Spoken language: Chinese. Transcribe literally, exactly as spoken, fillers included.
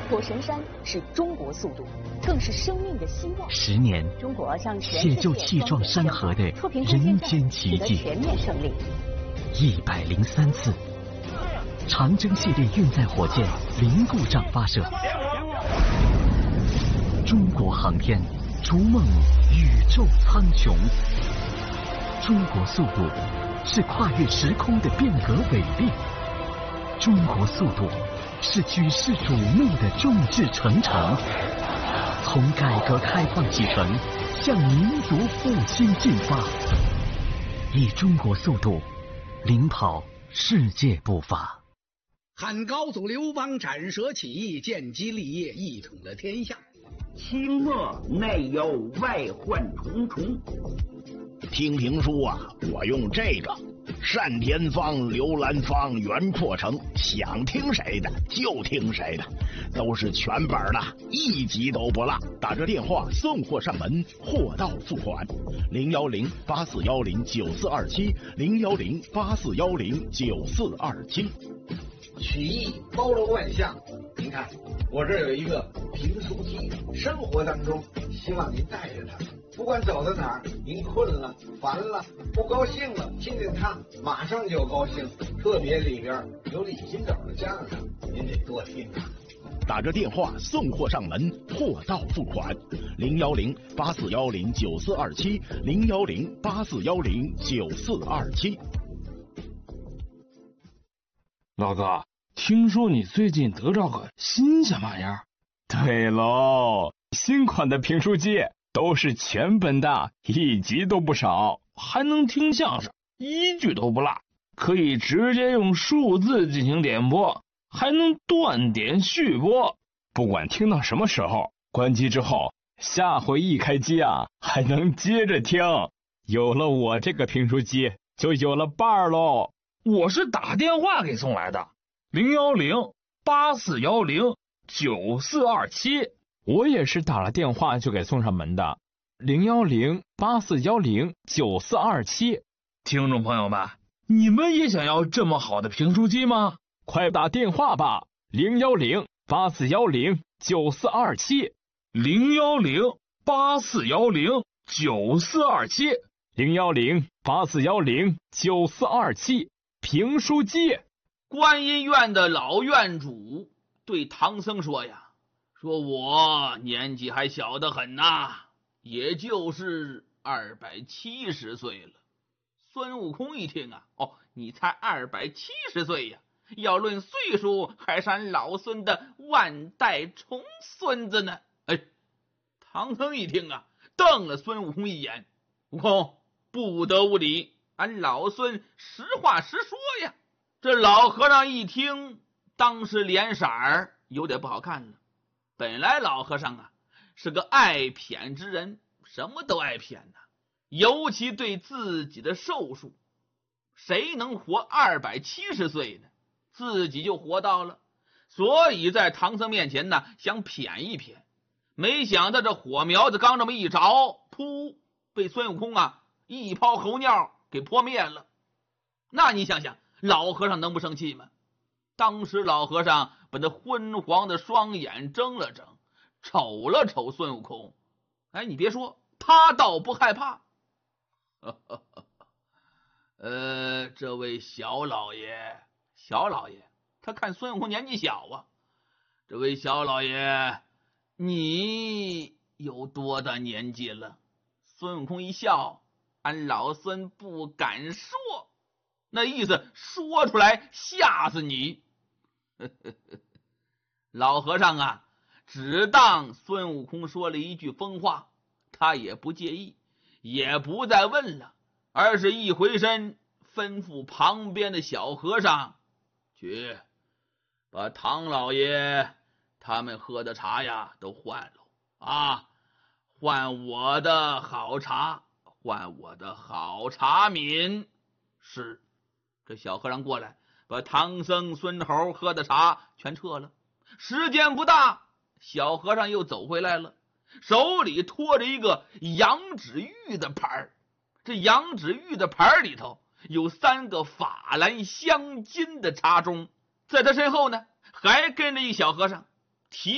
火神山是中国速度，更是生命的希望。 十年， 中国向全写就气壮山河的人间奇迹。 全面胜利。 一百零三次，长征系列运载火箭零故障发射。中国航天逐梦宇宙苍穹。中国速度是跨越时空的变革伟力。中国速度是举世瞩目的众志成城。从改革开放启程，向民族复兴进发。以中国速度领跑世界步伐。 汉高祖刘邦斩蛇起义，建基立业，一统了天下。 清末内忧外患重重。 听评书啊，我用这个单田芳、刘兰芳、袁阔成，想听谁的就听谁的，都是全本的，一集都不落。打着电话送货上门，货到付款。零幺零八四幺零九四二七，零幺零八四幺零九四二七。 曲艺包罗万象，您看我这有一个评书机，生活当中希望您带着它，不管走到哪儿，您困了、烦了、不高兴了，听见它马上就高兴。特别里边有李金斗的相声，您得多听啊。 打着电话送货上门，货到付款。零幺零八四幺零九四二七，零幺零八四幺零九四二七。 老哥，听说你最近得着个新鲜玩意儿？ 对喽，新款的评书机都是全本的，一集都不少， 还能听相声，一句都不落，可以直接用数字进行点播，还能断点续播。 不管听到什么时候，关机之后，下回一开机啊，还能接着听。有了我这个评书机，就有了伴儿喽。 我是打电话给送来的，零幺零八四幺零九四二七。 我也是打了电话就给送上门的，零幺零八四幺零九四二七。 听众朋友们，你们也想要这么好的评书机吗？ 快打电话吧，零幺零八四幺零九四二七， 零幺零八四幺零九四二七， 零幺零八四幺零九四二七。评书机。 观音院的老院主对唐僧说呀，说我年纪还小得很呐，也就是二百七十岁了。孙悟空一听啊，哦，你才二百七十岁呀，要论岁数还是俺老孙的万代重孙子呢。哎，唐僧一听啊，瞪了孙悟空一眼，悟空不得无礼，俺老孙实话实说呀。这老和尚一听，当时脸色儿有点不好看了。本来老和尚啊是个爱谝之人，什么都爱谝呐，尤其对自己的寿数，谁能活二百七十岁呢？自己就活到了，所以在唐僧面前呢想谝一谝，没想到这火苗子刚这么一着，噗，被孙悟空啊一泡猴尿给泼灭了。那你想想，老和尚能不生气吗？当时老和尚把那昏黄的双眼睁了睁，瞅了瞅孙悟空。哎，你别说，他倒不害怕。呃，这位小老爷，小老爷，他看孙悟空年纪小啊。这位小老爷，你有多大年纪了？孙悟空一笑，俺老孙不敢说。那意思说出来吓死你。老和尚啊只当孙悟空说了一句疯话，他也不介意，也不再问了，而是一回身吩咐旁边的小和尚去把唐老爷他们喝的茶呀都换了啊，换我的好茶，换我的好茶茗。是，这小和尚过来把唐僧孙猴喝的茶全撤了。时间不大，小和尚又走回来了，手里托着一个羊脂玉的盘，这羊脂玉的盘里头有三个法兰镶金的茶盅，在他身后呢还跟着一小和尚，提